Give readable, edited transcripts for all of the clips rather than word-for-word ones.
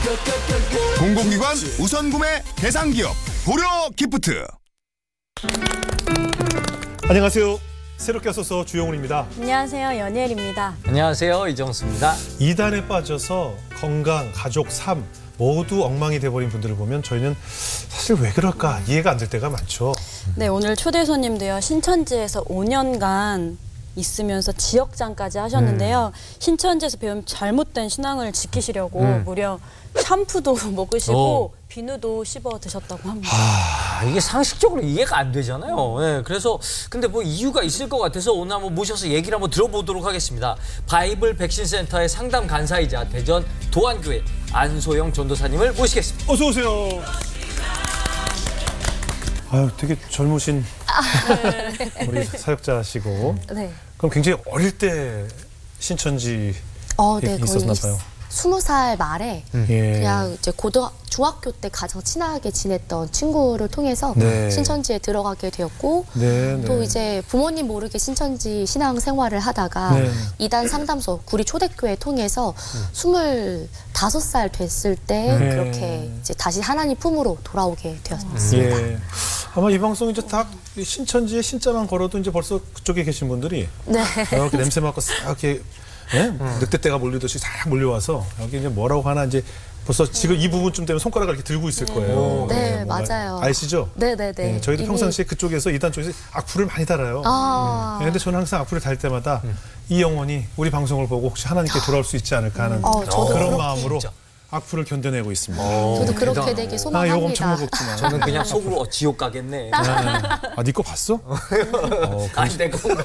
공공기관 우선 구매 대상 기업 고려 기프트. 안녕하세요. 새롭게 와서 주영훈입니다. 안녕하세요. 연예일입니다. 안녕하세요. 이정수입니다. 이단에 빠져서 건강, 가족, 삶 모두 엉망이 돼버린 분들을 보면 저희는 사실 왜 그럴까 이해가 안 될 때가 많죠. 네, 오늘 초대 손님도요. 신천지에서 5년간 있으면서 지역장까지 하셨는데요. 신천지에서 배운 잘못된 신앙을 지키시려고 무려 샴푸도 먹으시고 비누도 씹어 드셨다고 합니다. 이게 상식적으로 이해가 안 되잖아요. 네, 그래서 근데 뭐 이유가 있을 것 같아서 오늘 한번 모셔서 얘기를 한번 들어보도록 하겠습니다. 바이블 백신센터의 상담 간사이자 대전 도안교회 안소영 전도사님을 모시겠습니다. 어서 오세요. 아유, 되게 젊으신 우리 사역자시고. 네. 그럼 굉장히 어릴 때 신천지 네, 있었나 봐요. 20살 말에 예. 그냥 이제 중학교 때 가장 친하게 지냈던 친구를 통해서 네. 신천지에 신천지에 들어가게 되었고 네, 또 네. 이제 부모님 모르게 신천지 신앙 생활을 하다가 네. 이단 상담소 구리 초대교회 통해서 25살 됐을 때 네. 그렇게 이제 다시 하나님 품으로 돌아오게 되었습니다. 예. 아마 이 방송 이제 딱 신천지에 신자만 걸어도 이제 벌써 그쪽에 계신 분들이 네. 이렇게 냄새 맡고 싹 이렇게 예? 늑대떼가 몰리듯이 싹 몰려와서 여기 이제 뭐라고 하나 이제 벌써 지금 이 부분쯤 되면 손가락을 이렇게 들고 있을 거예요. 네, 예, 뭔가 맞아요. 아시죠? 네네네. 예, 저희도 이미- 평상시에 그쪽에서 이단 쪽에서 악플을 많이 달아요. 예, 근데 저는 항상 악플을 달 때마다 이 영혼이 우리 방송을 보고 혹시 하나님께 돌아올 수 있지 않을까 하는 저도 그런 그렇게 마음으로 진짜. 악플을 견뎌내고 있습니다. 저도 그렇게 대단하다. 되게 아, 소망합니다. 이거 엄청 무겁구나. 저는 그냥 속으로 지옥 가겠네. 네 거 봤어? 아니 내 건가?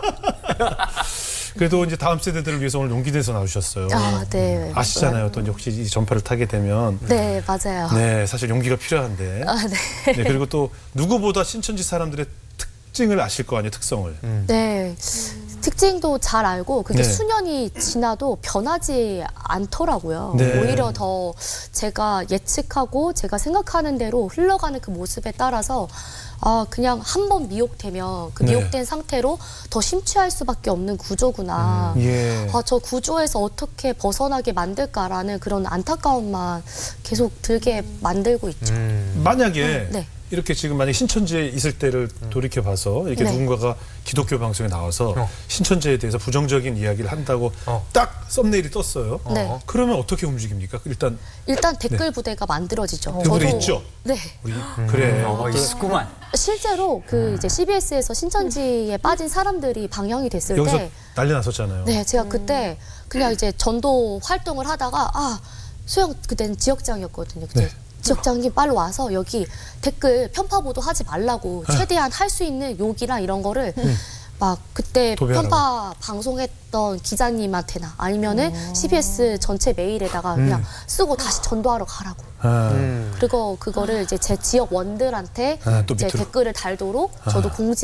그래도 이제 다음 세대들을 위해서 오늘 용기 내서 나오셨어요. 네. 아시잖아요. 또 이제 혹시 이 전파를 타게 되면 네, 맞아요. 네, 사실 용기가 필요한데. 네. 네, 그리고 또 누구보다 신천지 사람들의 특징을 아실 거 아니에요, 특성을. 네. 특징도 잘 알고 그게 네. 수년이 지나도 변하지 않더라고요. 네. 오히려 더 제가 예측하고 제가 생각하는 대로 흘러가는 그 모습에 따라서 그냥 한 번 미혹되면 그 네. 미혹된 상태로 더 심취할 수밖에 없는 구조구나. 예. 저 구조에서 어떻게 벗어나게 만들까라는 그런 안타까움만 계속 들게 만들고 있죠. 만약에 네. 이렇게 지금 만약 신천지에 있을 때를 돌이켜 봐서 이렇게 네. 누군가가 기독교 방송에 나와서 신천지에 대해서 부정적인 이야기를 한다고 딱 썸네일이 떴어요. 네. 그러면 어떻게 움직입니까? 일단 댓글 부대가 만들어지죠. 그분들 저도- 있죠? 네. 우리 그래. 있구만. 실제로 그 이제 CBS에서 신천지에 빠진 사람들이 방영이 됐을 여기서 때, 난리 났었잖아요. 네, 제가 그때 그냥 이제 전도 활동을 하다가 소영 그때는 지역장이었거든요. 그때 네. 지역장님 빨리 와서 여기 댓글 편파 보도하지 말라고 최대한 할 수 있는 욕이랑 이런 거를 막 그때 도배하라고. 편파 방송했던 기자님한테나 아니면은 CBS 전체 메일에다가 그냥 쓰고 다시 전도하러 가라고. 그리고 그거를 이제 제 지역 원들한테 또 이제 밑으로. 댓글을 달도록 저도 공지